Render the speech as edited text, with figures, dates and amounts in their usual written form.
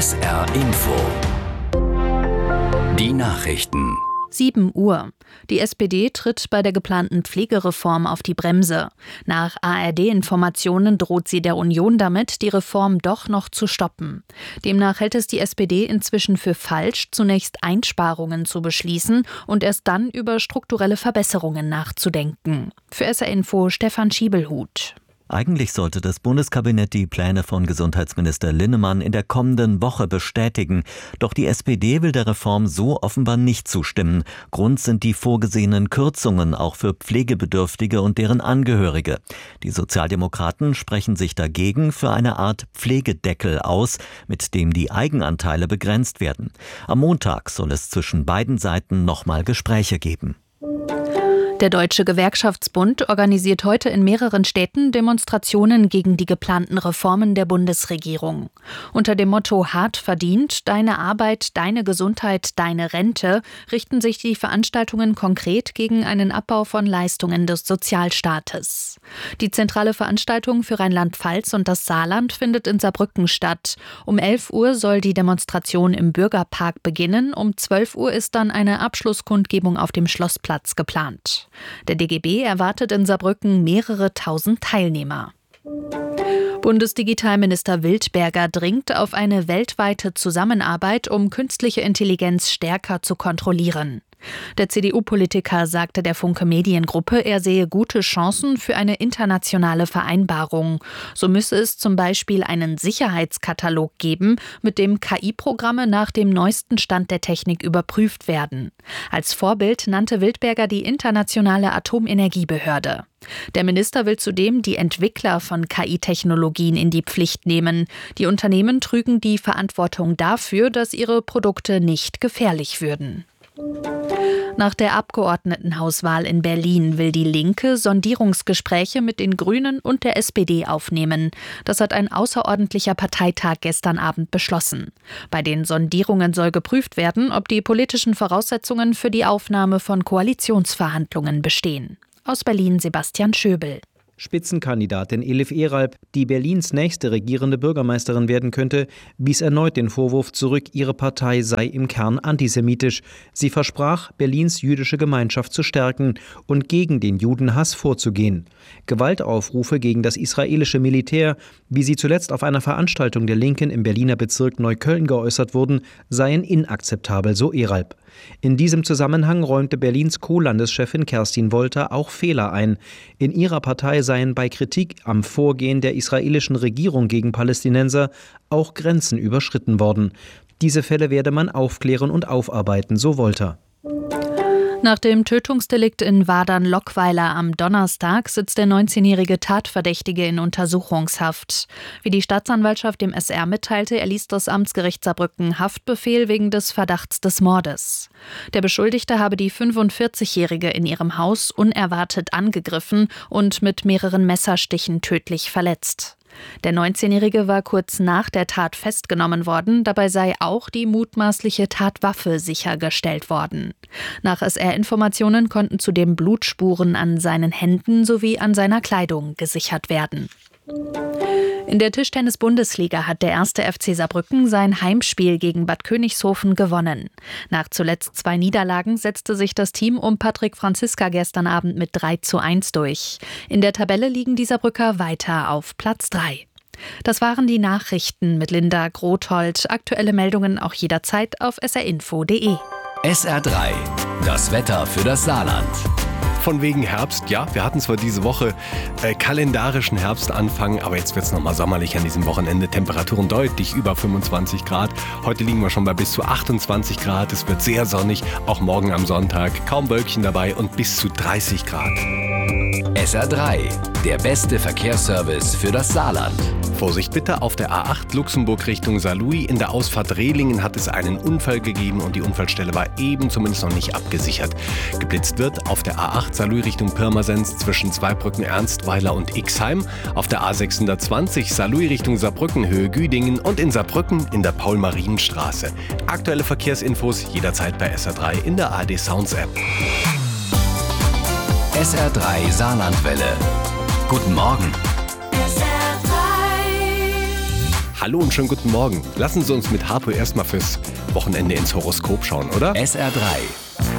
SR Info. Die Nachrichten. 7 Uhr. Die SPD tritt bei der geplanten Pflegereform auf die Bremse. Nach ARD-Informationen droht sie der Union damit, die Reform doch noch zu stoppen. Demnach hält es die SPD inzwischen für falsch, zunächst Einsparungen zu beschließen und erst dann über strukturelle Verbesserungen nachzudenken. Für SR Info Stefan Schiebelhut. Eigentlich sollte das Bundeskabinett die Pläne von Gesundheitsminister Linnemann in der kommenden Woche bestätigen. Doch die SPD will der Reform so offenbar nicht zustimmen. Grund sind die vorgesehenen Kürzungen auch für Pflegebedürftige und deren Angehörige. Die Sozialdemokraten sprechen sich dagegen für eine Art Pflegedeckel aus, mit dem die Eigenanteile begrenzt werden. Am Montag soll es zwischen beiden Seiten nochmal Gespräche geben. Der Deutsche Gewerkschaftsbund organisiert heute in mehreren Städten Demonstrationen gegen die geplanten Reformen der Bundesregierung. Unter dem Motto Hart verdient, deine Arbeit, deine Gesundheit, deine Rente richten sich die Veranstaltungen konkret gegen einen Abbau von Leistungen des Sozialstaates. Die zentrale Veranstaltung für Rheinland-Pfalz und das Saarland findet in Saarbrücken statt. Um 11 Uhr soll die Demonstration im Bürgerpark beginnen. Um 12 Uhr ist dann eine Abschlusskundgebung auf dem Schlossplatz geplant. Der DGB erwartet in Saarbrücken mehrere tausend Teilnehmer. Bundesdigitalminister Wildberger dringt auf eine weltweite Zusammenarbeit, um künstliche Intelligenz stärker zu kontrollieren. Der CDU-Politiker sagte der Funke Mediengruppe, er sehe gute Chancen für eine internationale Vereinbarung. So müsse es zum Beispiel einen Sicherheitskatalog geben, mit dem KI-Programme nach dem neuesten Stand der Technik überprüft werden. Als Vorbild nannte Wildberger die Internationale Atomenergiebehörde. Der Minister will zudem die Entwickler von KI-Technologien in die Pflicht nehmen. Die Unternehmen trügen die Verantwortung dafür, dass ihre Produkte nicht gefährlich würden. Nach der Abgeordnetenhauswahl in Berlin will die Linke Sondierungsgespräche mit den Grünen und der SPD aufnehmen. Das hat ein außerordentlicher Parteitag gestern Abend beschlossen. Bei den Sondierungen soll geprüft werden, ob die politischen Voraussetzungen für die Aufnahme von Koalitionsverhandlungen bestehen. Aus Berlin Sebastian Schöbel. Spitzenkandidatin Elif Eralp, die Berlins nächste regierende Bürgermeisterin werden könnte, wies erneut den Vorwurf zurück, ihre Partei sei im Kern antisemitisch. Sie versprach, Berlins jüdische Gemeinschaft zu stärken und gegen den Judenhass vorzugehen. Gewaltaufrufe gegen das israelische Militär, wie sie zuletzt auf einer Veranstaltung der Linken im Berliner Bezirk Neukölln geäußert wurden, seien inakzeptabel, so Eralp. In diesem Zusammenhang räumte Berlins Co-Landeschefin Kerstin Wolter auch Fehler ein. In ihrer Partei seien bei Kritik am Vorgehen der israelischen Regierung gegen Palästinenser auch Grenzen überschritten worden. Diese Fälle werde man aufklären und aufarbeiten, so Wolter. Nach dem Tötungsdelikt in Wadern-Lockweiler am Donnerstag sitzt der 19-jährige Tatverdächtige in Untersuchungshaft. Wie die Staatsanwaltschaft dem SR mitteilte, erließ das Amtsgericht Saarbrücken Haftbefehl wegen des Verdachts des Mordes. Der Beschuldigte habe die 45-Jährige in ihrem Haus unerwartet angegriffen und mit mehreren Messerstichen tödlich verletzt. Der 19-Jährige war kurz nach der Tat festgenommen worden, dabei sei auch die mutmaßliche Tatwaffe sichergestellt worden. Nach SR-Informationen konnten zudem Blutspuren an seinen Händen sowie an seiner Kleidung gesichert werden. In der Tischtennis-Bundesliga hat der 1. FC Saarbrücken sein Heimspiel gegen Bad Königshofen gewonnen. Nach zuletzt 2 Niederlagen setzte sich das Team um Patrick Franziska gestern Abend mit 3:1 durch. In der Tabelle liegen die Saarbrücker weiter auf Platz 3. Das waren die Nachrichten mit Linda Grothold. Aktuelle Meldungen auch jederzeit auf srinfo.de. SR3, das Wetter für das Saarland. Von wegen Herbst, ja, wir hatten zwar diese Woche kalendarischen Herbstanfang, aber jetzt wird es nochmal sommerlich an diesem Wochenende. Temperaturen deutlich über 25 Grad. Heute liegen wir schon bei bis zu 28 Grad. Es wird sehr sonnig, auch morgen am Sonntag. Kaum Wölkchen dabei und bis zu 30 Grad. SR3, der beste Verkehrsservice für das Saarland. Vorsicht bitte, auf der A8 Luxemburg Richtung Saarlouis. In der Ausfahrt Rehlingen hat es einen Unfall gegeben und die Unfallstelle war eben zumindest noch nicht abgesichert. Geblitzt wird auf der A8 Saarlouis Richtung Pirmasens zwischen Zweibrücken, Ernstweiler und Ixheim. Auf der A620 Saarlouis Richtung Saarbrücken, Höhe Güdingen und in Saarbrücken in der Paul-Marien-Straße. Aktuelle Verkehrsinfos jederzeit bei SR3 in der ARD Sounds App. SR3 Saarlandwelle. Guten Morgen. Hallo und schönen guten Morgen. Lassen Sie uns mit Harpo erstmal fürs Wochenende ins Horoskop schauen, oder? SR3